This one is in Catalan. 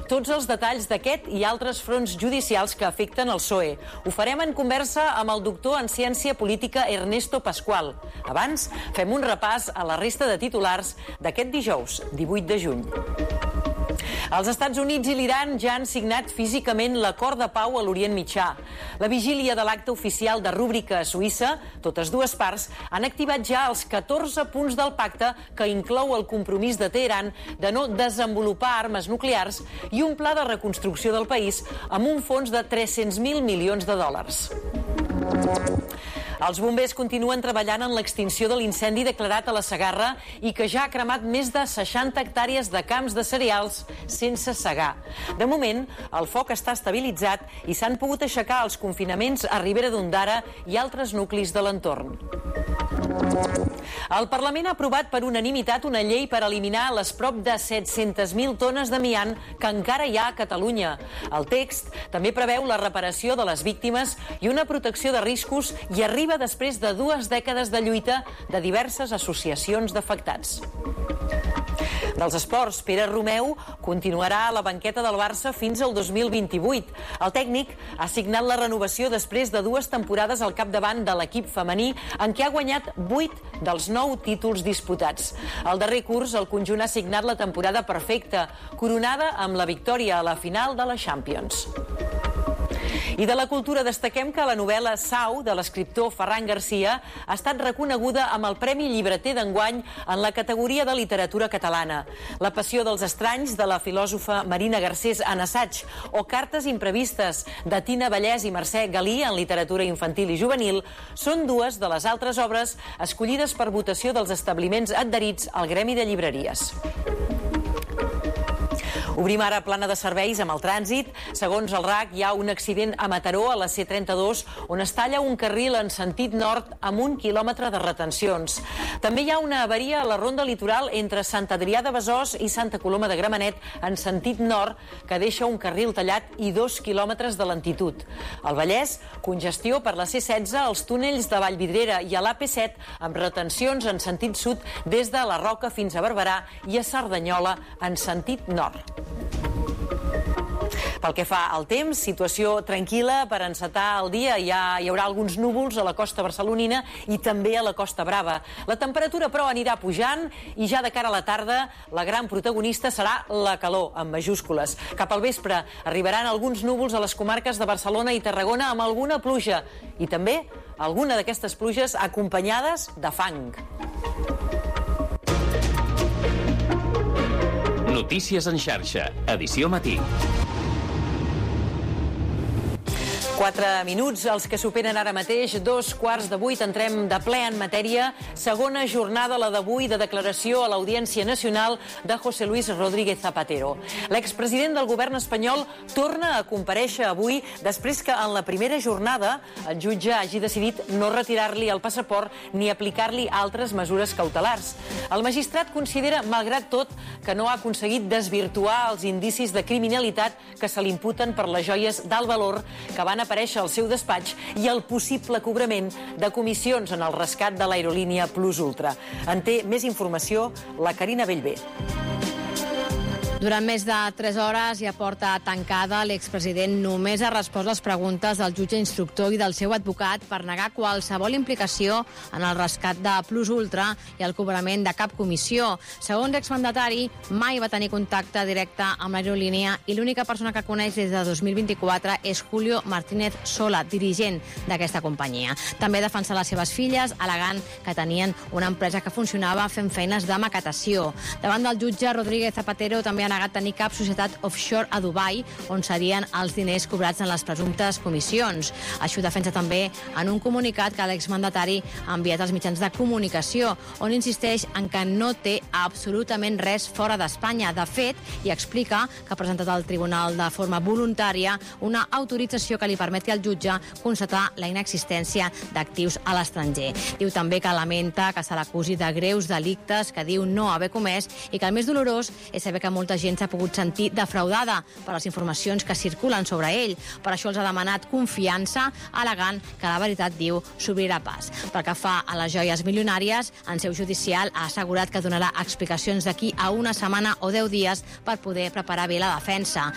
tots els detalls d'aquest i altres fronts judicials que afecten el PSOE. Ho farem en conversa amb el doctor en ciència política Ernesto Pascual. Abans, fem un repàs a la resta de titulars d'aquest dijous, 18 de juny. Els Estats Units i l'Iran ja han signat físicament l'acord de pau a l'Orient Mitjà. La vigília de l'acte oficial de Rúbrica a Suïssa, totes dues parts han activat ja els 14 punts del pacte que inclou el compromís de Teheran de no desenvolupar armes nuclears i un pla de reconstrucció del país amb un fons de 300.000 milions de dòlars. Els bombers continuen treballant en l'extinció de l'incendi declarat a la Segarra i que ja ha cremat més de 60 hectàrees de camps de cereals sense segar. De moment, el foc està estabilitzat i s'han pogut aixecar els confinaments a Ribera d'Ondara i altres nuclis de l'entorn. El Parlament ha aprovat per unanimitat una llei per eliminar les prop de 700.000 tones d'amiant que encara hi ha a Catalunya. El text també preveu la reparació de les víctimes i una protecció de riscos i arriba després de 2 dècades de lluita de diverses associacions d'afectats. Dels esports, Pere Romeu continuarà a la banqueta del Barça fins al 2028. El tècnic ha signat la renovació després de 2 temporades al capdavant de l'equip femení en què ha guanyat 8 dels 9 títols disputats. Al darrer curs, el conjunt ha signat la temporada perfecta, coronada amb la victòria a la final de la Champions. I de la cultura destaquem que la novel·la Sau, de l'escriptor Ferran Garcia, ha estat reconeguda amb el Premi Llibreter d'enguany en la categoria de literatura catalana. La passió dels estranys, de la filòsofa Marina Garcés en assaig, o Cartes imprevistes, de Tina Vallès i Mercè Galí en literatura infantil i juvenil, són 2 de les altres obres escollides per votació dels establiments adherits al Gremi de Llibreries. Obrim ara plana de serveis amb el trànsit. Segons el RAC, hi ha un accident a Mataró, a la C32, on es talla un carril en sentit nord amb 1 quilòmetre de retencions. També hi ha una avaria a la ronda litoral entre Sant Adrià de Besòs i Santa Coloma de Gramenet en sentit nord, que deixa un carril tallat i 2 quilòmetres de lentitud. Al Vallès, congestió per la C16 als túnels de Vallvidrera i a l'AP7 amb retencions en sentit sud des de la Roca fins a Barberà i a Cerdanyola en sentit nord. Pel que fa al temps, situació tranquil·la per encetar el dia. Hi haurà alguns núvols a la costa barcelonina i també a la Costa Brava. La temperatura, però, anirà pujant i ja de cara a la tarda la gran protagonista serà la calor, amb majúscules. Cap al vespre arribaran alguns núvols a les comarques de Barcelona i Tarragona amb alguna pluja i també alguna d'aquestes pluges acompanyades de fang. Notícies en xarxa, edició matí. 4 minuts, els que superen ara mateix, 7:15, entrem de ple en matèria. Segona jornada, la d'avui, de declaració a l'Audiència Nacional de José Luis Rodríguez Zapatero. L'expresident del govern espanyol torna a comparèixer avui després que en la primera jornada el jutge hagi decidit no retirar-li el passaport ni aplicar-li altres mesures cautelars. El magistrat considera, malgrat tot, que no ha aconseguit desvirtuar els indicis de criminalitat que se li imputen per les joies d'alt valor que van aparèixer al seu despatx i el possible cobrament de comissions en el rescat de l'aerolínia Plus Ultra. En té més informació la Carina Bellver. Durant més de 3 hores i a porta tancada, l'expresident només ha respost les preguntes del jutge instructor i del seu advocat per negar qualsevol implicació en el rescat de Plus Ultra i el cobrament de cap comissió. Segons l'exmandatari, mai va tenir contacte directe amb l'aerolínia i l'única persona que coneix des de 2024 és Julio Martínez Sola, dirigent d'aquesta companyia. També defensa les seves filles, al·legant que tenien una empresa que funcionava fent feines de maquetació. Davant del jutge, Rodríguez Zapatero també ha negat tenir cap societat offshore a Dubai on serien els diners cobrats en les presumptes comissions. Això ho defensa també en un comunicat que l'exmandatari ha enviat als mitjans de comunicació, on insisteix en que no té absolutament res fora d'Espanya. De fet, i explica que ha presentat al tribunal de forma voluntària una autorització que li permeti al jutge constatar la inexistència d'actius a l'estranger. Diu també que lamenta que se l'acusi de greus delictes que diu no haver comès i que el més dolorós és saber que molta gent s'ha pogut sentir defraudada per les informacions que circulen sobre ell. Per això els ha demanat confiança, al·legant que la veritat, diu, s'obrirà pas. Pel que fa a les joies milionàries, en seu judicial ha assegurat que donarà explicacions d'aquí a una setmana o 10 dies per poder preparar bé la defensa.